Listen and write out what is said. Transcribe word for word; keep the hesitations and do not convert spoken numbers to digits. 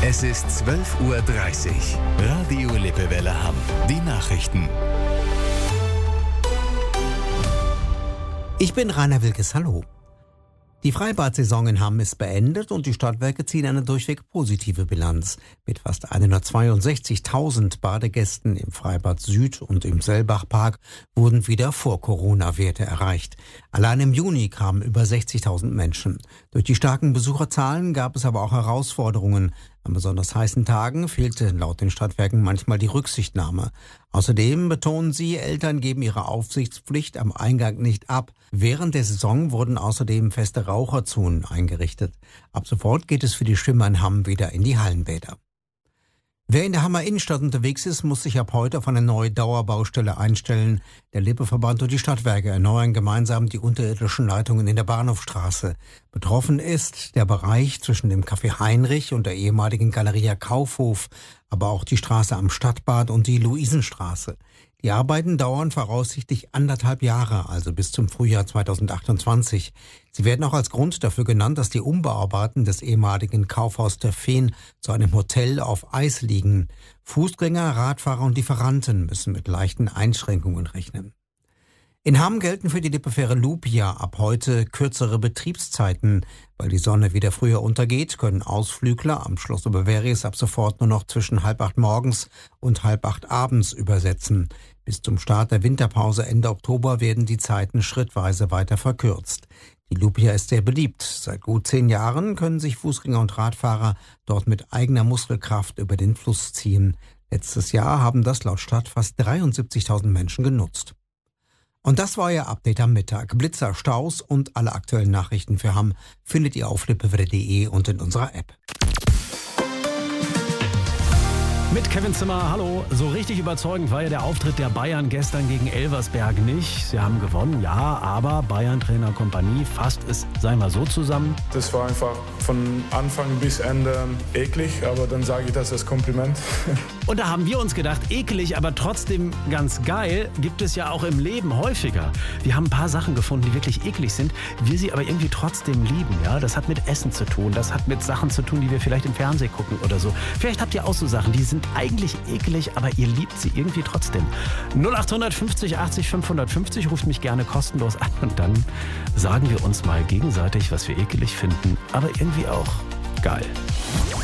Es ist zwölf Uhr dreißig. Radio Lippewelle Hamm. Die Nachrichten. Ich bin Rainer Wilkes, hallo. Die Freibad-Saison in Hamm ist beendet und die Stadtwerke ziehen eine durchweg positive Bilanz. Mit fast hundertzweiundsechzigtausend Badegästen im Freibad Süd und im Sellbachpark wurden wieder Vor-Corona-Werte erreicht. Allein im Juni kamen über sechzigtausend Menschen. Durch die starken Besucherzahlen gab es aber auch Herausforderungen. An besonders heißen Tagen fehlte laut den Stadtwerken manchmal die Rücksichtnahme. Außerdem betonen sie, Eltern geben ihre Aufsichtspflicht am Eingang nicht ab. Während der Saison wurden außerdem feste Raucherzonen eingerichtet. Ab sofort geht es für die Schwimmer in Hamm wieder in die Hallenbäder. Wer in der Hammer Innenstadt unterwegs ist, muss sich ab heute auf eine neue Dauerbaustelle einstellen. Der Lippe-Verband und die Stadtwerke erneuern gemeinsam die unterirdischen Leitungen in der Bahnhofstraße. Betroffen ist der Bereich zwischen dem Café Heinrich und der ehemaligen Galeria Kaufhof, aber auch die Straße am Stadtbad und die Luisenstraße. Die Arbeiten dauern voraussichtlich anderthalb Jahre, also bis zum Frühjahr zweitausendachtundzwanzig. Sie werden auch als Grund dafür genannt, dass die Umbauarbeiten des ehemaligen Kaufhaus der Feen zu einem Hotel auf Eis liegen. Fußgänger, Radfahrer und Lieferanten müssen mit leichten Einschränkungen rechnen. In Hamm gelten für die Lippefähre Lupia ab heute kürzere Betriebszeiten. Weil die Sonne wieder früher untergeht, können Ausflügler am Schloss Oberveries ab sofort nur noch zwischen halb acht morgens und halb acht abends übersetzen. Bis zum Start der Winterpause Ende Oktober werden die Zeiten schrittweise weiter verkürzt. Die Lupia ist sehr beliebt. Seit gut zehn Jahren können sich Fußgänger und Radfahrer dort mit eigener Muskelkraft über den Fluss ziehen. Letztes Jahr haben das laut Stadt fast dreiundsiebzigtausend Menschen genutzt. Und das war Euer Update am Mittag. Blitzer, Staus und alle aktuellen Nachrichten für Hamm findet ihr auf lippewelle punkt de und in unserer App. Mit Kevin Zimmer, hallo. So richtig überzeugend war ja der Auftritt der Bayern gestern gegen Elversberg nicht. Sie haben gewonnen, ja, aber Bayern-Trainer Kompanie fasst es, sei mal so zusammen. Das war einfach von Anfang bis Ende eklig, aber dann sage ich das als Kompliment. Und da haben wir uns gedacht, eklig, aber trotzdem ganz geil, gibt es ja auch im Leben häufiger. Wir haben ein paar Sachen gefunden, die wirklich eklig sind, wir sie aber irgendwie trotzdem lieben. Ja, das hat mit Essen zu tun, das hat mit Sachen zu tun, die wir vielleicht im Fernsehen gucken oder so. Vielleicht habt ihr auch so Sachen, die sind eigentlich eklig, aber ihr liebt sie irgendwie trotzdem. null acht fünfzig achtzig fünfhundertfünfzig, ruft mich gerne kostenlos an und dann sagen wir uns mal gegenseitig, was wir ekelig finden, aber irgendwie auch geil.